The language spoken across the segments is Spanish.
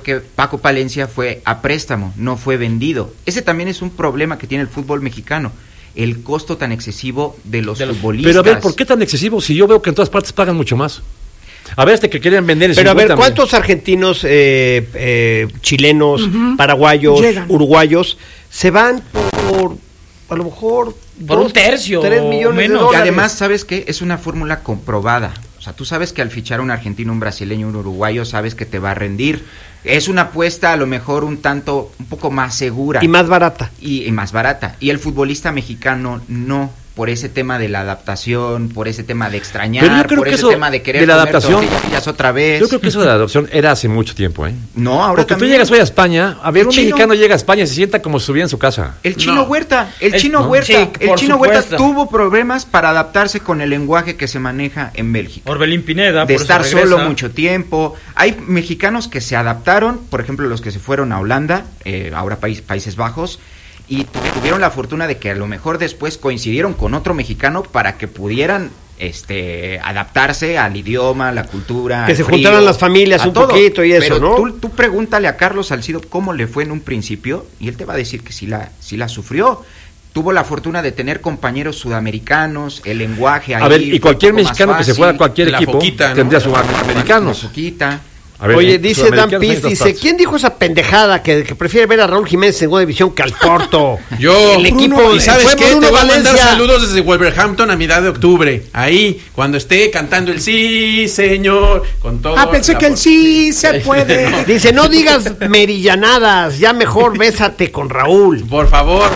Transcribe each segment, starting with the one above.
que Paco Palencia fue a préstamo, no fue vendido. Ese también es un problema que tiene el fútbol mexicano, el costo tan excesivo de los futbolistas. Pero a ver, ¿por qué tan excesivo si yo veo que en todas partes pagan mucho más? A ver, que querían vender en Pero a ver, ¿cuántos argentinos, chilenos, paraguayos, uruguayos se van por a lo mejor por un tercio, 3 millones menos. de dólares? Y además, ¿sabes qué? Es una fórmula comprobada. O sea, tú sabes que al fichar a un argentino, un brasileño, un uruguayo, sabes que te va a rendir. Es una apuesta a lo mejor un poco más segura. Y más barata. Y más barata. Y el futbolista mexicano no, por ese tema de la adaptación, por ese tema de extrañar, por ese tema de querer de la comer adaptación tortillas otra vez. Yo creo que eso de la adopción era hace mucho tiempo, ¿eh? No, ahora porque también. tú llegas hoy a España, a ver, un mexicano llega a España y se sienta como si estuviera en su casa. El Chino Huerta, el Chino Huerta tuvo problemas para adaptarse con el lenguaje que se maneja en Bélgica. Orbelín Pineda, de estar solo mucho tiempo. Hay mexicanos que se adaptaron, por ejemplo, los que se fueron a Holanda, ahora Países Bajos, y tuvieron la fortuna de que a lo mejor después coincidieron con otro mexicano para que pudieran adaptarse al idioma, a la cultura, que se juntaran las familias un poquito y eso, pero ¿no? Tú pregúntale a Carlos Salcido cómo le fue en un principio y él te va a decir que sí la sufrió. Tuvo la fortuna de tener compañeros sudamericanos, el lenguaje ahí. A ver, y cualquier mexicano que se fuera a cualquier equipo tendría sudamericanos. A ver, oye, dice Dan Piz, ¿quién dijo esa pendejada que prefiere ver a Raúl Jiménez en segunda división que al Porto? Yo, el equipo, y ¿sabes qué? Te voy a mandar Valencia. saludos desde Wolverhampton a mitad de octubre. Ahí, cuando esté cantando el sí, señor, con todo. Pensé que el sí se puede. No. Dice, no digas merillanadas, ya mejor bésate con Raúl. Por favor.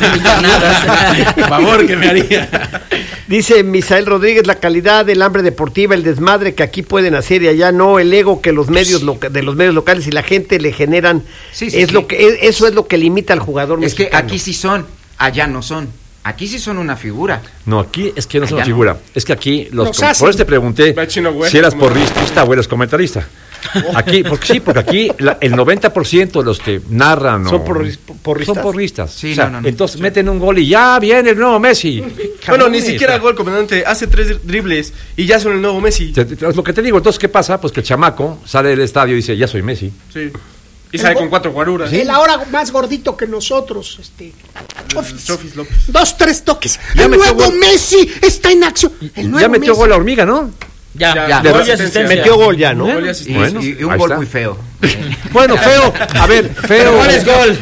Por favor, que me haría. Dice Misael Rodríguez, la calidad del hambre deportiva, el desmadre que aquí pueden hacer y allá no, el ego que los medios de los medios locales y la gente le generan, eso es lo que limita al jugador mexicano. Es que aquí sí son, allá no son. Aquí sí son una figura. No, aquí es que no son una Allá figura. Es que aquí por eso te pregunté si eras porrista o eras comentarista. Aquí, porque aquí el 90% de los que narran son porristas. Sí, o sea, entonces meten un gol y ya viene el nuevo Messi. Bueno, ni siquiera gol, comandante. Hace 3 dribles y ya son el nuevo Messi. Es lo que te digo. Entonces, ¿qué pasa? Pues que el chamaco sale del estadio y dice, ya soy Messi. Sí. Y sale con 4 guaruras. El ahora más gordito que nosotros, Chofis López. 2-3 toques. El nuevo Messi está en acción. Ya metió gol la hormiga, ¿no? Ya. Metió gol ya, ¿no? Y un gol muy feo. Bueno, feo. A ver, feo. ¿Cuál es gol?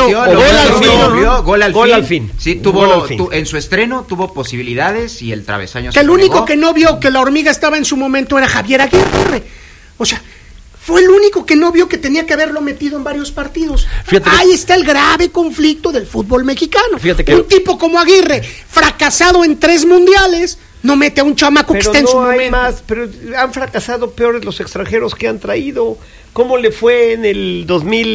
Gol al fin. Sí, tuvo en su estreno tuvo posibilidades y el travesaño. Que el único que no vio que la hormiga estaba en su momento era Javier Aguirre. O sea, fue el único que no vio que tenía que haberlo metido en varios partidos. Ahí está el grave conflicto del fútbol mexicano. Un tipo como Aguirre, fracasado en 3 mundiales, no mete a un chamaco que está en su momento. Pero han fracasado peores los extranjeros que han traído. ¿Cómo le fue en el 2000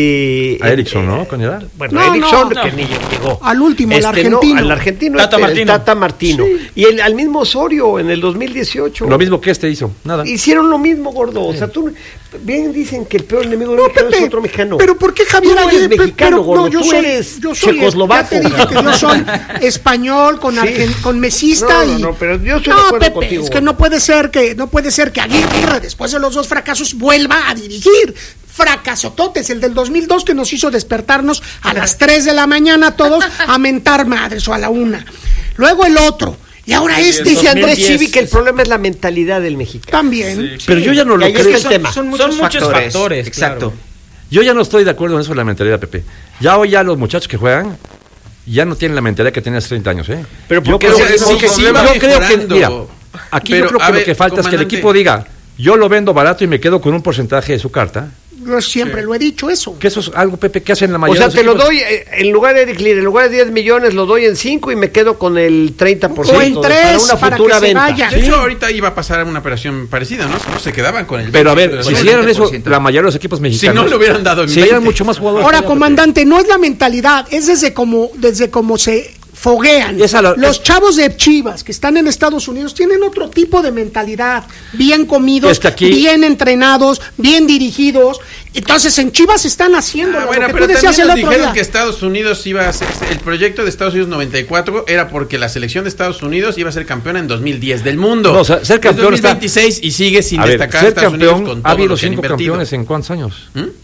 a Erickson, ¿no? Con edad. Bueno, a Erickson que ni llegó. Al último, al argentino. Al argentino, Tata Martino. Sí. Y al mismo Osorio en el 2018. Lo mismo que hizo, nada. Hicieron lo mismo, gordo. O sea, tú bien dicen que el peor enemigo del mexicano es otro mexicano. Pero ¿por qué Javier Aguirre? Tú eres mexicano, gordo. Yo soy checoslovaco. Ya te dije que yo soy español con mesista pero yo estoy de acuerdo contigo. Es que no puede ser que Aguirre, después de los 2 fracasos, vuelva a dirigir. Fracasototes, el del 2002 que nos hizo despertarnos a las 3 de la mañana todos a mentar madres o a la 1. Luego el otro. Y ahora dice Andrés Chivi que el problema es la mentalidad del mexicano. También. Pero yo ya no lo creo. Son muchos factores. Exacto. Claro. Yo ya no estoy de acuerdo en eso de la mentalidad, Pepe. Ya hoy los muchachos que juegan ya no tienen la mentalidad que tenías hace 30 años, ¿eh? Pero yo creo que mira, aquí yo creo que lo que falta es que el equipo diga, yo lo vendo barato y me quedo con un porcentaje de su carta. Yo siempre lo he dicho eso. Que eso es algo, Pepe, que hacen la mayoría. O sea, te lo doy, en lugar de Eric Lier, en lugar de 10 millones, lo doy en 5 y me quedo con el 30% o en 3 para una futura venta. De hecho, ahorita iba a pasar una operación parecida, ¿no? Se quedaban con el 20%. Pero a ver, si hicieran eso, la mayoría de los equipos mexicanos, si no le hubieran dado en 20. Serían mucho más jugadores. Ahora, comandante, no es la mentalidad, es desde como se foguean. Los chavos de Chivas que están en Estados Unidos tienen otro tipo de mentalidad, bien comidos, bien entrenados, bien dirigidos. Entonces en Chivas están haciendo lo que pero tú decías el otro dijeron día. Que Estados Unidos iba a ser, el proyecto de Estados Unidos 94 era porque la selección de Estados Unidos iba a ser campeona en 2010 del mundo. No, o sea, ser campeón es 2026 y sigue sin destacar ser Estados campeón, Unidos con todo ha habido lo que han 5 invertido. campeones en ¿cuántos años?